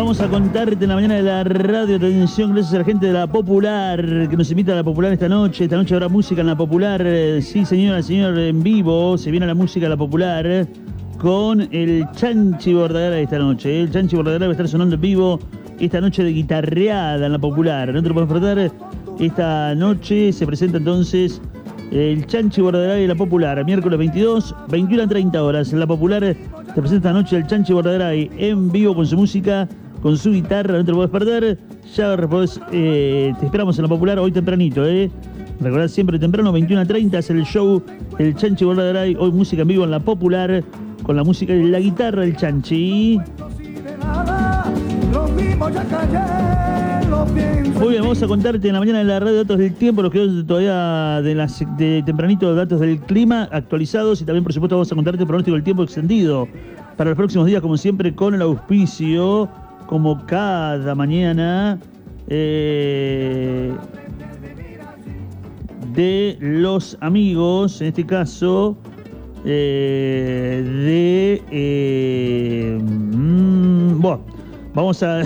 vamos a contarte en la mañana de la radio. Atención, gracias a la gente de La Popular que nos invita a La Popular esta noche. Esta noche habrá música en La Popular. Sí, señora, señor, en vivo. Se viene la música de La Popular con el Chanchi Bordagaray esta noche. El Chanchi Bordagaray va a estar sonando en vivo esta noche de guitarreada en La Popular. No te lo puedes perder. Esta noche se presenta entonces el Chanchi Bordagaray de La Popular. Miércoles 22, 21 a 30 horas. En La Popular te presenta esta noche el Chanchi Bordagaray en vivo con su música, con su guitarra. No te lo puedes perder. Ya te esperamos en La Popular hoy tempranito, Recordad siempre temprano, 21 a 30 es el show el Chanchi Bordagaray. Hoy música en vivo en La Popular con la música y la guitarra del Chanchi. Muy bien, vamos a contarte en la mañana de la radio datos del tiempo, los que todavía de tempranito, datos del clima actualizados, y también por supuesto vamos a contarte el pronóstico del tiempo extendido para los próximos días, como siempre con el auspicio, como cada mañana, de los amigos, en este caso, vamos a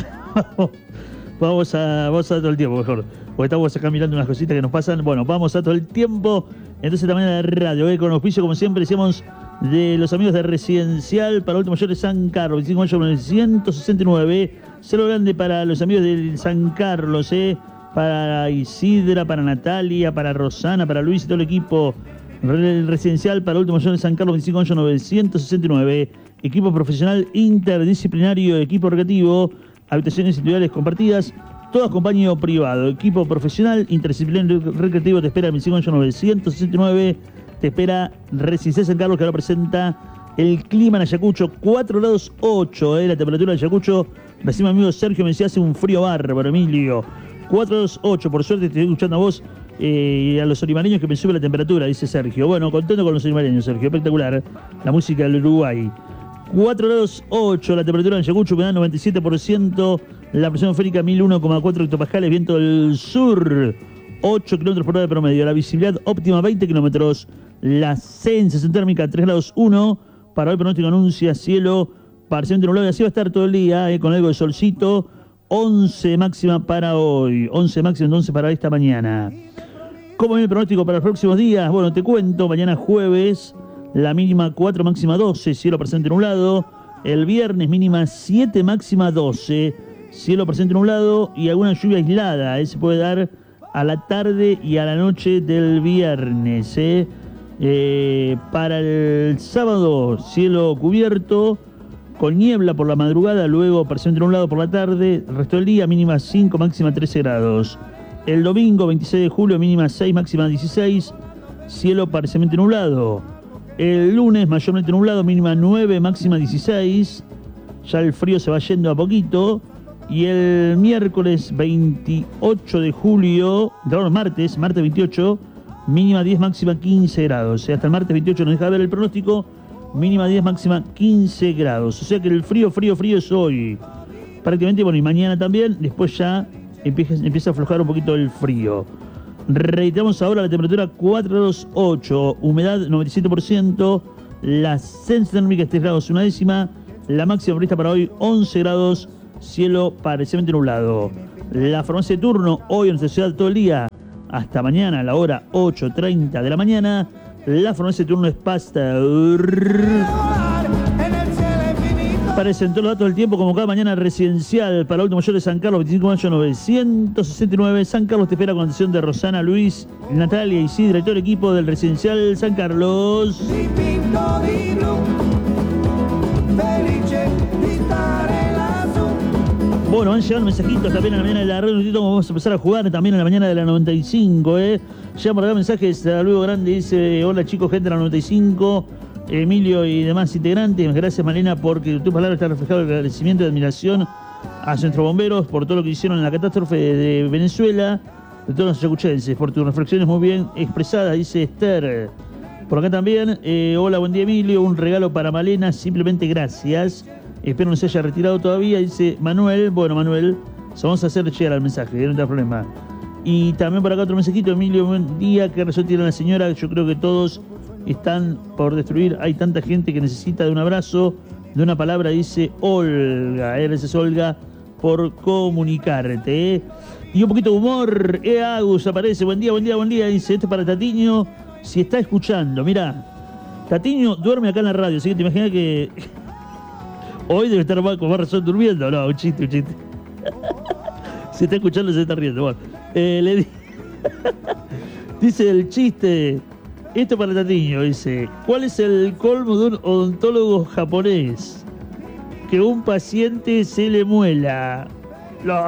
todo el tiempo mejor, porque estamos acá mirando unas cositas que nos pasan. Bueno, vamos a todo el tiempo. Entonces también de radio, con auspicio, como siempre decíamos, de los amigos de Residencial para Adultos Mayores San Carlos, 25 mayo 969. Saludo grande para los amigos del San Carlos, para Isidra, para Natalia, para Rosana, para Luis y todo el equipo. Residencial para Adultos Mayores San Carlos, 25 mayo 969. Equipo profesional interdisciplinario, equipo recreativo, habitaciones individuales compartidas, todo acompañado privado. Equipo profesional interdisciplinario recreativo te espera el 25 mayo 969. Te espera Residencial San Carlos, que ahora presenta el clima en Ayacucho, 4 grados 8, la temperatura de Ayacucho. Recién mi amigo Sergio me decía, hace un frío bárbaro, Emilio. 4 grados 8, por suerte te estoy escuchando a vos y a los olimareños que me sube la temperatura, dice Sergio. Bueno, contento con los olimareños, Sergio, espectacular. La música del Uruguay. 4 grados 8, la temperatura en Ayacucho, humedad 97%, la presión atmosférica 1001,4 hectopascales, viento del sur, 8 kilómetros por hora de promedio, la visibilidad óptima 20 kilómetros, la sensación térmica 3 grados 1, para hoy pronóstico anuncia cielo parcialmente nublado, y así va a estar todo el día, con algo de solcito, 11 máxima para hoy, 11 máxima entonces para esta mañana. ¿Cómo viene el pronóstico para los próximos días? Bueno, te cuento, mañana jueves, la mínima 4, máxima 12, cielo parcialmente nublado. El viernes mínima 7, máxima 12, cielo parcialmente nublado y alguna lluvia aislada. Se puede dar a la tarde y a la noche del viernes. Para el sábado, cielo cubierto, con niebla por la madrugada, luego parcialmente nublado por la tarde. El resto del día, mínima 5, máxima 13 grados. El domingo, 26 de julio, mínima 6, máxima 16, cielo parcialmente nublado. El lunes mayormente nublado, mínima 9, máxima 16. Ya el frío se va yendo a poquito. Y el miércoles 28 de julio, martes 28, mínima 10, máxima 15 grados. Hasta el martes 28 nos deja ver el pronóstico, mínima 10, máxima 15 grados. O sea que el frío es hoy. Prácticamente, bueno, y mañana también. Después ya empieza a aflojar un poquito el frío. Reiteramos ahora la temperatura 4 grados 8, humedad 97%, la sensación térmica es 3 grados una décima, la máxima prevista para hoy 11 grados, cielo parcialmente nublado. La farmacia de turno hoy en nuestra ciudad todo el día, hasta mañana a la hora 8:30 de la mañana. La farmacia de turno es Pasteur. Aparecen todos los datos del tiempo como cada mañana. Residencial para Adultos Mayores San Carlos, 25 mayo 969. San Carlos te espera con atención de Rosana, Luis, Natalia, Isidra y todo el equipo del Residencial San Carlos. Bueno, van llegando mensajitos también en la mañana de la radio. Vamos a empezar a jugar también en la mañana de la 95. Llegan por acá mensajes. Saludo grande, dice: hola chicos, gente de la 95. Emilio y demás integrantes, gracias Malena, porque tu palabra está reflejado el agradecimiento y admiración a nuestros bomberos por todo lo que hicieron en la catástrofe de Venezuela, de todos los ayacuchenses, por tus reflexiones muy bien expresadas, dice Esther. Por acá también, hola, buen día Emilio, un regalo para Malena, simplemente gracias. Espero no se haya retirado todavía, dice Manuel. Bueno, Manuel, vamos a hacer llegar al mensaje, no hay problema. Y también por acá otro mensajito, Emilio, buen día, que razón tiene la señora, yo creo que todos están por destruir, hay tanta gente que necesita de un abrazo, de una palabra, dice Olga, gracias Olga por comunicarte. Y un poquito de humor. Agus aparece. Buen día, buen día, buen día. Dice, esto es para Tatiño. Si está escuchando, mirá. Tatiño duerme acá en la radio, así que te imaginas que hoy debe estar con más razón durmiendo. No, un chiste, un chiste. Si está escuchando, se está riendo. Bueno, dice el chiste. Esto para Tatiño, dice. ¿Cuál es el colmo de un odontólogo japonés? Que un paciente se le muela. No.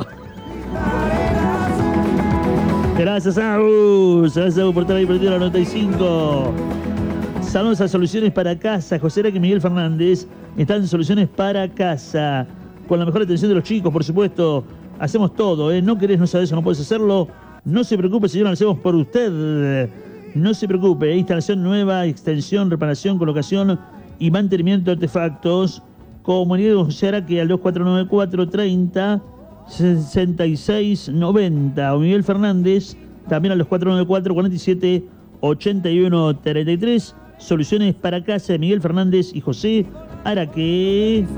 Gracias, Agus. Gracias, Agus, por estar ahí perdido la 95. Saludos a Soluciones para Casa. José Araque y Miguel Fernández están en Soluciones para Casa. Con la mejor atención de los chicos, por supuesto. Hacemos todo, ¿eh? No querés, no sabés o no podés hacerlo. No se preocupe, señor, lo hacemos por usted. No se preocupe. Instalación nueva, extensión, reparación, colocación y mantenimiento de artefactos. Comunicado con José Araque al 2494 30 66 90. O Miguel Fernández también a los 494 47 81 33. Soluciones para Casa de Miguel Fernández y José Araque.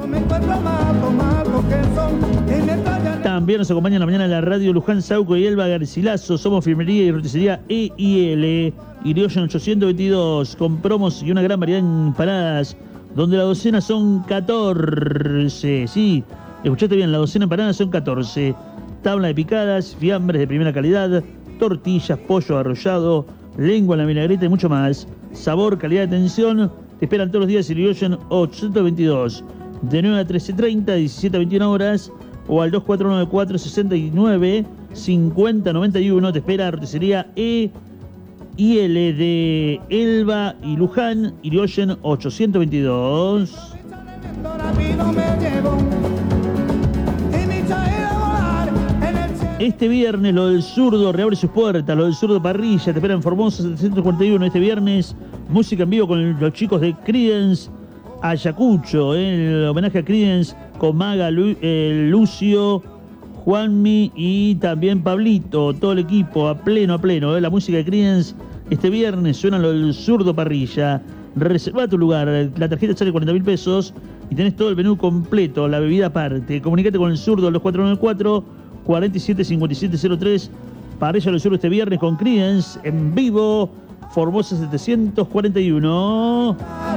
También nos acompaña en la mañana en la radio Luján Sauco y Elba Garcilaso. Somos firmería y roticería E&L. Irigoyen 822 con promos y una gran variedad en empanadas, donde la docena son 14. Sí, escuchaste bien, la docena de empanadas son 14. Tabla de picadas, fiambres de primera calidad, tortillas, pollo arrollado, lengua en la vinagreta y mucho más. Sabor, calidad de atención. Te esperan todos los días en Irigoyen 822. De 9 a 13:30, 17 a 21 horas. O al 2494 69 50 91. Te espera roticería E&L de Elba y Luján, Irigoyen 822. Este viernes lo del Zurdo reabre sus puertas, lo del Zurdo Parrilla, te espera en Formosa 741 este viernes. Música en vivo con los chicos de Creedence Ayacucho, el homenaje a Creedence con Maga, Lucio, Juanmi y también Pablito, todo el equipo a pleno, la música de Creedence este viernes suena lo del Zurdo Parrilla. Reserva tu lugar, la tarjeta sale 40.000 pesos y tenés todo el menú completo, la bebida aparte. Comunicate con el Zurdo a los 494 47 5703. Parrilla del Sur este viernes con Creedence en vivo, Formosa 741.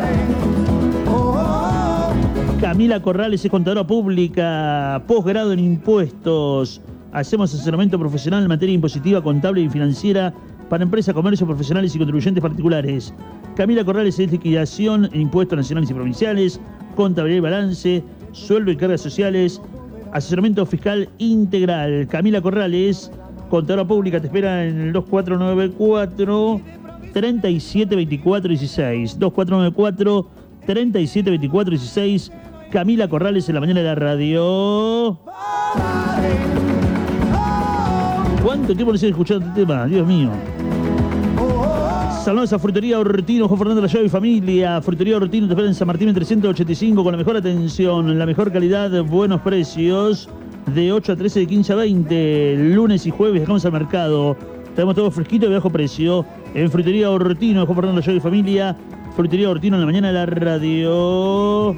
Camila Corrales es contadora pública, posgrado en impuestos. Hacemos asesoramiento profesional en materia impositiva, contable y financiera para empresas, comercios, profesionales y contribuyentes particulares. Camila Corrales es liquidación en impuestos nacionales y provinciales, contabilidad y balance, sueldo y cargas sociales, asesoramiento fiscal integral. Camila Corrales, contadora pública, te espera en el 2494 37 24 16. 2494 37 24 16. Camila Corrales en la mañana de la radio. ¿Cuánto tiempo les he escuchado este tema? Dios mío. Saludos a Frutería Ortino, Juan Fernando Layao y familia. Frutería Ortino te espera en San Martín 385 con la mejor atención, la mejor calidad, buenos precios. De 8 a 13, de 15 a 20. Lunes y jueves dejamos al mercado. Tenemos todo fresquito y de bajo precio. En Frutería Ortino, Juan Fernando Layao y familia. Frutería Ortino en la mañana de la radio.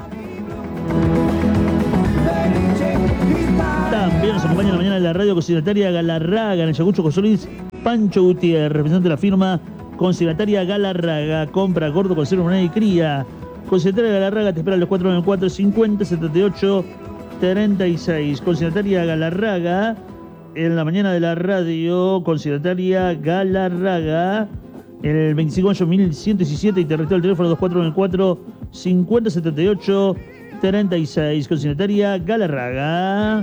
También nos acompaña en la mañana de la radio consignataria Galarraga en el Ayacucho con Solís. Pancho Gutiérrez, representante de la firma Consignataria Galarraga. Compra, gordo, conserva, moneda y cría. Consignataria Galarraga te espera a los 494 50 78 36. Consignataria Galarraga en la mañana de la radio. Consignataria Galarraga en el 25 de mayo 1117 y te retiro el teléfono 2494 50 78 36. Consignataria Galarraga.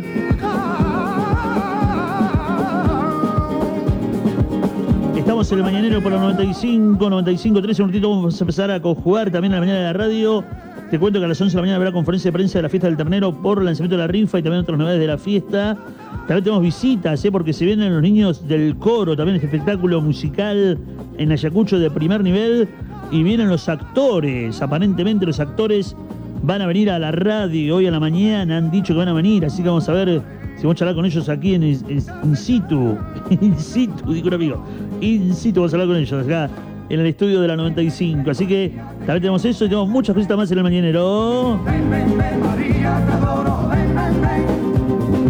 Estamos en el mañanero por los 95, 13 minutitos. Vamos a empezar a conjugar también en la mañana de la radio. Te cuento que a las 11 de la mañana habrá conferencia de prensa de la fiesta del ternero por el lanzamiento de la rifa y también otras novedades de la fiesta. También tenemos visitas, porque se vienen los niños del coro, también este espectáculo musical en Ayacucho de primer nivel. Y vienen los actores, aparentemente los actores van a venir a la radio hoy a la mañana, han dicho que van a venir, así que vamos a ver si vamos a charlar con ellos aquí en in situ, digo un amigo, in situ vamos a hablar con ellos acá en el estudio de la 95, así que también tenemos eso y tenemos muchas cositas más en el mañanero.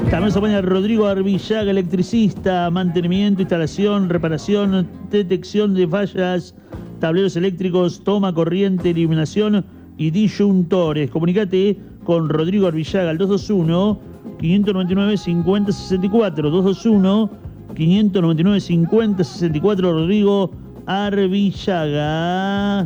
También se acompaña Rodrigo Arvillaga, electricista, mantenimiento, instalación, reparación, detección de fallas, tableros eléctricos, toma, corriente, iluminación y disyuntores. Comunicate con Rodrigo Arvillaga al 221-599-5064. 221-599-5064. Rodrigo Arvillaga.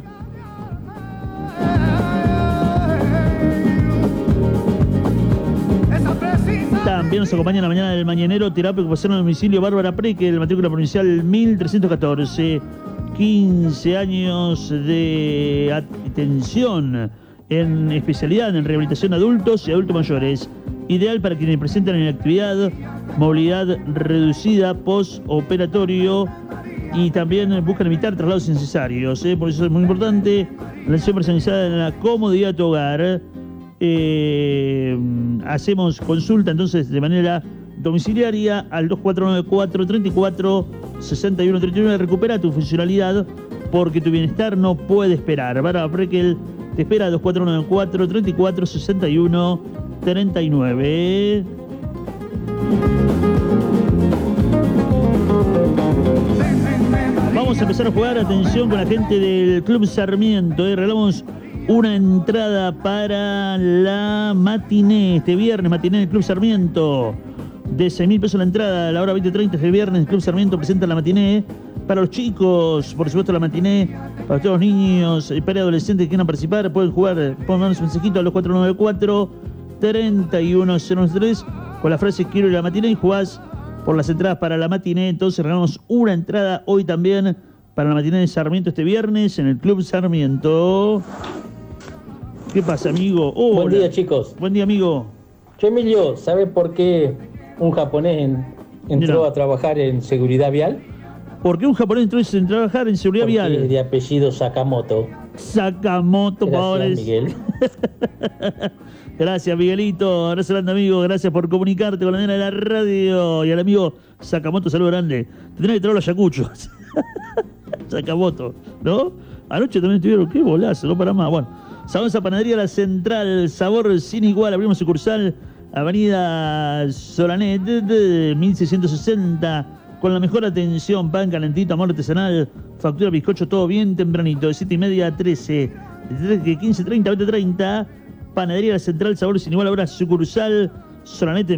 También nos acompaña en la mañana del mañanero terapia ocupacional a domicilio Bárbara Preque, matrícula provincial 1314. 15 años de atención en especialidad en rehabilitación de adultos y adultos mayores. Ideal para quienes presentan inactividad, movilidad reducida, postoperatorio y también buscan evitar traslados innecesarios. Por eso es muy importante la atención personalizada en la comodidad de tu hogar. Hacemos consulta entonces de manera domiciliaria al 2494-34-6139. Recupera tu funcionalidad porque tu bienestar no puede esperar. Bárbara Prekel te espera al 2494-34-6139. Vamos a empezar a jugar, atención, con la gente del Club Sarmiento. Regalamos una entrada para la matiné, este viernes, matiné del Club Sarmiento. De 6.000 pesos la entrada, a la hora 20:30 el viernes, el Club Sarmiento presenta la matiné. Para los chicos, por supuesto, la matiné. Para todos los niños y para adolescentes que quieran participar, pueden jugar, pueden mandarnos un mensajito a los 494-3103 con la frase quiero ir a la matiné y jugás por las entradas para la matiné. Entonces regalamos una entrada hoy también para la matiné de Sarmiento este viernes en el Club Sarmiento. ¿Qué pasa, amigo? Hola. Buen día, chicos. Buen día, amigo. Che, Emilio, ¿sabes por qué un japonés entró a trabajar en seguridad vial? ¿Por qué un japonés entró a trabajar en seguridad Porque vial? Es de apellido Sakamoto. Sakamoto, padres. Miguel. Gracias, Miguelito. Gracias, grande amigo. Gracias por comunicarte con la nena de la radio. Y al amigo Sakamoto, saludo grande. Tendrás que traer los ayacuchos. Sakamoto, ¿no? Anoche también estuvieron, qué bolazo, no para más. Bueno, Sabonza Panadería La Central, sabor sin igual. Abrimos sucursal, Avenida Solanet, 1660. Con la mejor atención, pan calentito, amor artesanal, factura, bizcocho, todo bien tempranito, de 7:30 a 13, de 15:30 a 20:30. Panadería La Central, sabor sin igual. Ahora sucursal Solanete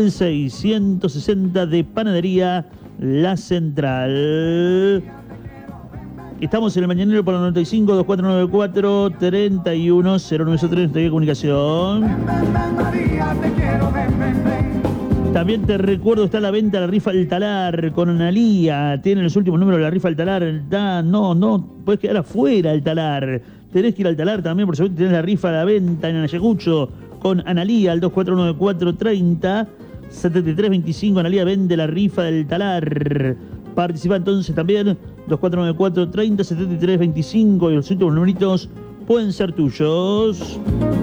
1660 de Panadería La Central. Estamos en el mañanero por el 95-2494-310903, de comunicación. También te recuerdo, está a la venta la rifa del talar con Analía. Tiene los últimos números de la rifa del talar. No, puedes quedar afuera del talar. Tenés que ir al talar también, por supuesto, tenés la rifa a la venta en Ayacucho con Analía al 2494-30-7325. Analía vende la rifa del talar. Participa entonces también 2494-30-7325 y los últimos numeritos pueden ser tuyos.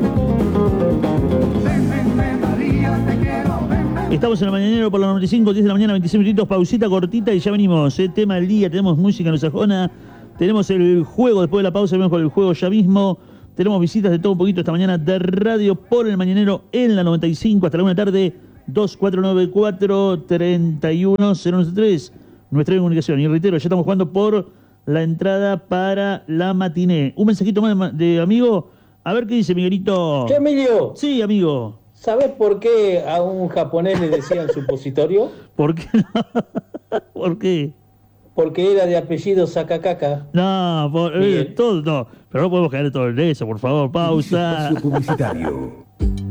Estamos en el mañanero por la 95, 10 de la mañana, 26 minutitos, pausita cortita y ya venimos. Tema del día, tenemos música anglosajona, tenemos el juego, después de la pausa venimos con el juego ya mismo. Tenemos visitas de todo un poquito esta mañana de radio por el mañanero en la 95 hasta la 1 de la tarde, 2494-31093. Nuestra comunicación. Y reitero, ya estamos jugando por la entrada para la matiné. Un mensajito más de amigo. A ver qué dice Miguelito. ¿Qué, Emilio? Sí, amigo. ¿Sabes por qué a un japonés le decían supositorio? ¿Por qué? ¿Por qué? Porque era de apellido Sakakaka. No, todo no. Pero no podemos caer todo en eso, por favor. Pausa. Publicitario.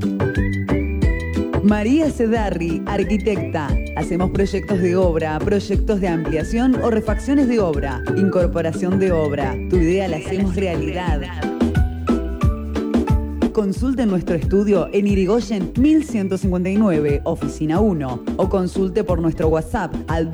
María Cedarri, arquitecta. Hacemos proyectos de obra, proyectos de ampliación o refacciones de obra, incorporación de obra. Tu idea la hacemos realidad. Consulte nuestro estudio en Irigoyen 1159, oficina 1, o consulte por nuestro WhatsApp al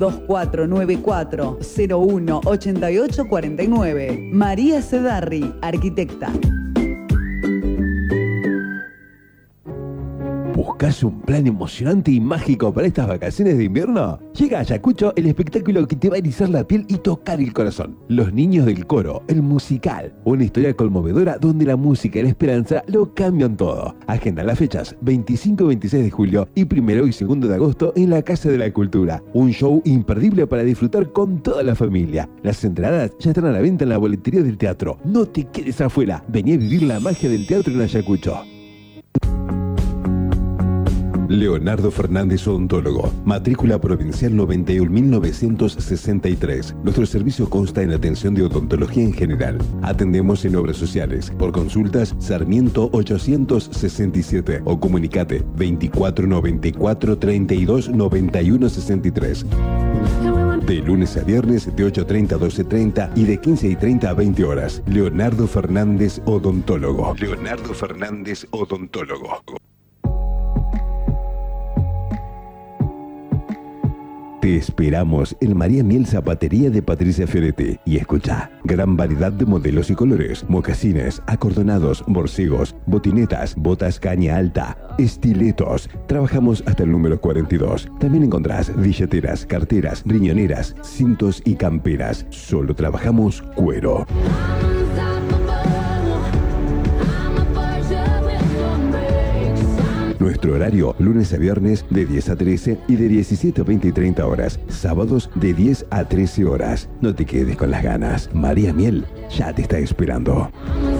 2494-018849. María Cedarri, arquitecta. ¿Buscas un plan emocionante y mágico para estas vacaciones de invierno? Llega a Ayacucho el espectáculo que te va a erizar la piel y tocar el corazón. Los Niños del Coro, el musical. Una historia conmovedora donde la música y la esperanza lo cambian todo. Agenda las fechas 25 y 26 de julio y 1 y 2 de agosto en la Casa de la Cultura. Un show imperdible para disfrutar con toda la familia. Las entradas ya están a la venta en la boletería del teatro. No te quedes afuera. Vení a vivir la magia del teatro en Ayacucho. Leonardo Fernández Odontólogo, matrícula provincial 91.963. Nuestro servicio consta en atención de odontología en general. Atendemos en obras sociales. Por consultas, Sarmiento 867 o comunicate 2494 32 91 63. De lunes a viernes de 8:30 a 12:30 y de 15:30 a 20 horas. Leonardo Fernández Odontólogo. Leonardo Fernández Odontólogo. Te esperamos en María Miel Zapatería de Patricia Fioretti. Y escucha, gran variedad de modelos y colores, mocasines, acordonados, borcegos, botinetas, botas caña alta, estiletos. Trabajamos hasta el número 42. También encontrás billeteras, carteras, riñoneras, cintos y camperas. Solo trabajamos cuero. Nuestro horario, lunes a viernes de 10 a 13 y de 17 a 20 y 30 horas. Sábados de 10 a 13 horas. No te quedes con las ganas. María Miel ya te está esperando.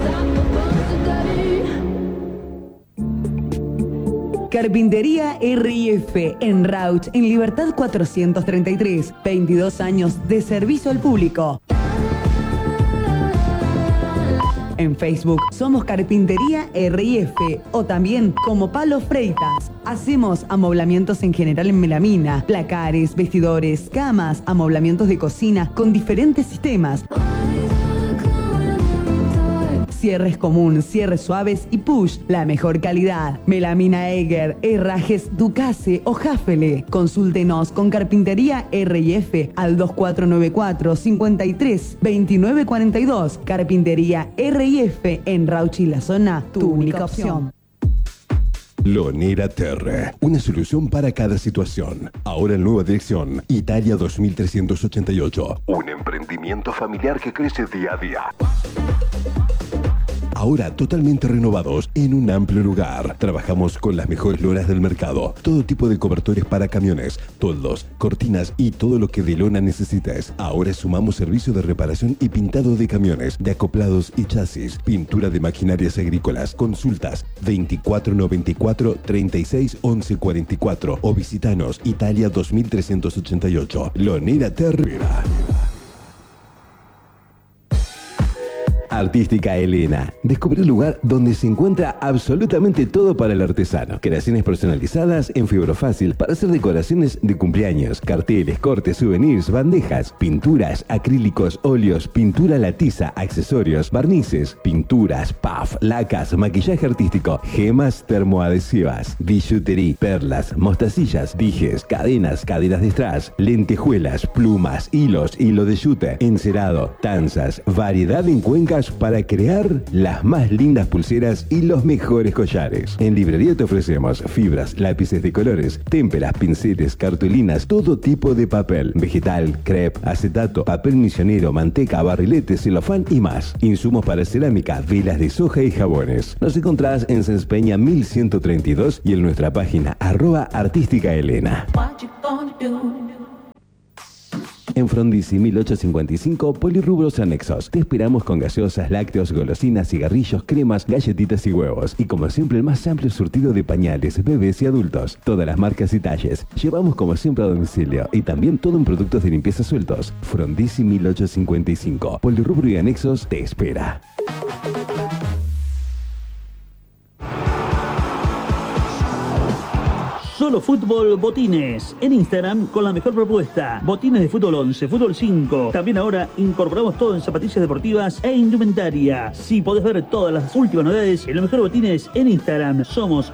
Carpintería RIF en Rauch, en Libertad 433. 22 años de servicio al público. En Facebook somos Carpintería RIF o también como Palo Freitas. Hacemos amoblamientos en general en melamina, placares, vestidores, camas, amoblamientos de cocina con diferentes sistemas. Cierres común, cierres suaves y push, la mejor calidad. Melamina Eger, herrajes Ducase o Jafele. Consúltenos con Carpintería RIF al 2494 53 29 42. Carpintería RIF en Rauch y la zona, tu única opción. Lonera Terre, una solución para cada situación. Ahora en nueva dirección, Italia 2388. Un emprendimiento familiar que crece día a día. Ahora totalmente renovados en un amplio lugar. Trabajamos con las mejores lonas del mercado. Todo tipo de cobertores para camiones, toldos, cortinas y todo lo que de lona necesites. Ahora sumamos servicio de reparación y pintado de camiones, de acoplados y chasis, pintura de maquinarias agrícolas. Consultas 2494 36 11 44 o visitanos Italia 2388. Lonera Terrera. Artística Elena. Descubre un lugar donde se encuentra absolutamente todo para el artesano. Creaciones personalizadas en fibra fácil para hacer decoraciones de cumpleaños, carteles, cortes, souvenirs, bandejas, pinturas, acrílicos, óleos, pintura a la tiza, accesorios, barnices, pinturas, puff, lacas, maquillaje artístico, gemas termoadhesivas, billutería, perlas, mostacillas, dijes, cadenas de strass, lentejuelas, plumas, hilos, hilo de yute, encerado, tanzas, variedad en cuencas para crear las más lindas pulseras y los mejores collares. En librería te ofrecemos fibras, lápices de colores, témperas, pinceles, cartulinas, todo tipo de papel, vegetal, crepe, acetato, papel misionero, manteca, barrilete, celofán y más. Insumos para cerámica, velas de soja y jabones. Nos encontrás en Sáenz Peña 1132 y en nuestra página @artísticaelena. En Frondizi 1855, Polirrubros Anexos. Te esperamos con gaseosas, lácteos, golosinas, cigarrillos, cremas, galletitas y huevos. Y como siempre, el más amplio surtido de pañales, bebés y adultos. Todas las marcas y talles. Llevamos como siempre a domicilio. Y también todo en productos de limpieza sueltos. Frondizi 1855. Polirrubro y Anexos te espera. Solo Fútbol Botines. En Instagram con la mejor propuesta. Botines de fútbol 11, fútbol 5. También ahora incorporamos todo en zapatillas deportivas e indumentaria. Si podés ver todas las últimas novedades en los mejores botines en Instagram. Somos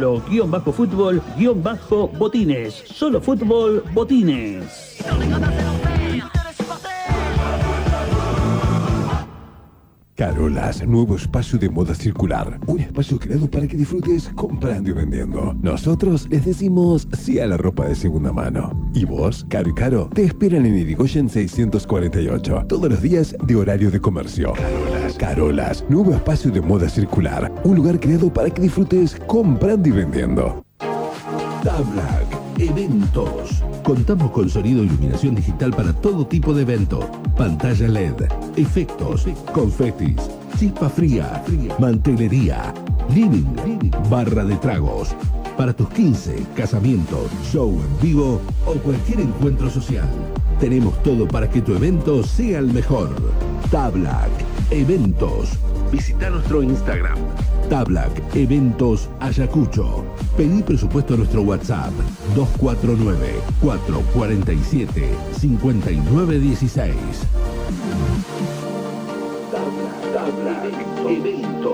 solo_fútbol_botines. Solo Fútbol Botines. Carolas, nuevo espacio de moda circular. Un espacio creado para que disfrutes comprando y vendiendo. Nosotros les decimos sí a la ropa de segunda mano. Y vos, Caro y Caro, te esperan en Irigoyen 648. Todos los días de horario de comercio. Carolas, nuevo espacio de moda circular. Un lugar creado para que disfrutes comprando y vendiendo. Tablac Eventos. Contamos con sonido e iluminación digital para todo tipo de evento. Pantalla LED, efectos, confetis, chispa fría, mantelería, living, barra de tragos. Para tus 15, casamiento, show en vivo o cualquier encuentro social. Tenemos todo para que tu evento sea el mejor. Tablac Eventos. Visita nuestro Instagram. Tablac Eventos Ayacucho. Pedí presupuesto a nuestro WhatsApp 249-447-5916. Tablac Eventos.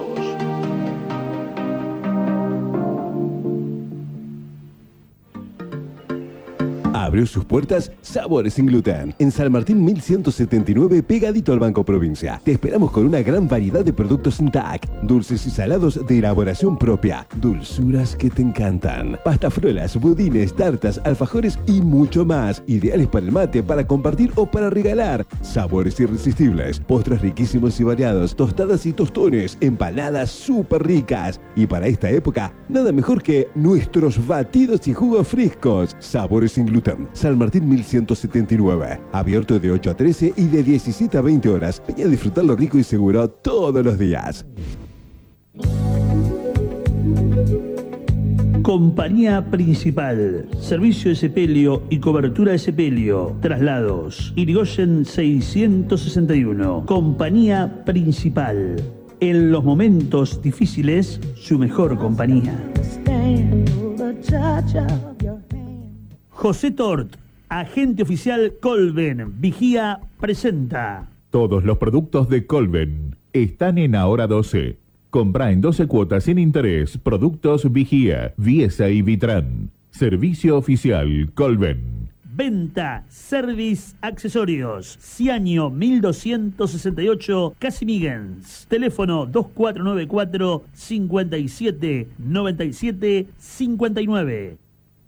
Abrió sus puertas Sabores sin Gluten. En San Martín 1179, pegadito al Banco Provincia. Te esperamos con una gran variedad de productos sin TAC. Dulces y salados de elaboración propia. Dulzuras que te encantan. Pastafrolas, budines, tartas, alfajores y mucho más. Ideales para el mate, para compartir o para regalar. Sabores irresistibles. Postres riquísimos y variados. Tostadas y tostones. Empanadas súper ricas. Y para esta época, nada mejor que nuestros batidos y jugos frescos. Sabores sin Gluten. San Martín 1179. Abierto de 8 a 13 y de 17 a 20 horas. Ven a disfrutar lo rico y seguro todos los días. Compañía Principal. Servicio de sepelio y cobertura de sepelio. Traslados. Irigoyen 661. Compañía Principal. En los momentos difíciles, su mejor compañía. José Tort, agente oficial Colven, Vigía, presenta. Todos los productos de Colven están en Ahora 12. Compra en 12 cuotas sin interés. Productos Vigía, Viesa y Vitrán. Servicio oficial Colven. Venta, service, accesorios. Ciaño 1268, Casimiguens. Teléfono 2494 57 97 59.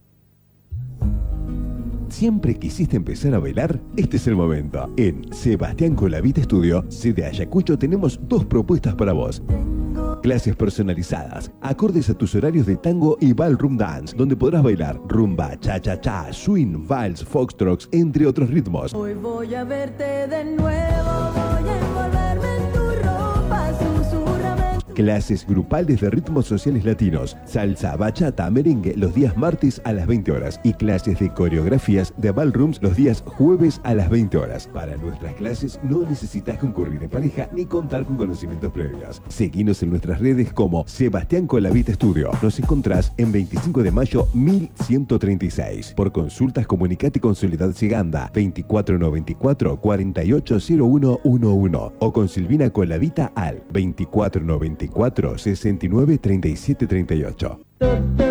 ¿Siempre quisiste empezar a bailar? Este es el momento. En Sebastián Colavita Estudio, sede Ayacucho, tenemos 2 propuestas para vos. Clases personalizadas, acordes a tus horarios de tango y ballroom dance, donde podrás bailar rumba, cha-cha-cha, swing, vals, foxtrots, entre otros ritmos. Hoy voy a verte de nuevo, voy a envolverme en tu ropa, susurrame. Clases grupales de ritmos sociales latinos, salsa, bachata, merengue los días martes a las 20 horas y clases de coreografías de ballrooms los días jueves a las 20 horas. Para nuestras clases no necesitas concurrir en pareja ni contar con conocimientos previos. Seguinos en nuestras redes como Sebastián Colavita Estudio. Nos encontrás en 25 de mayo 1136. Por consultas comunicate con Soledad Seganda 2494 480111 o con Silvina Colavita al 2494 69 37 38.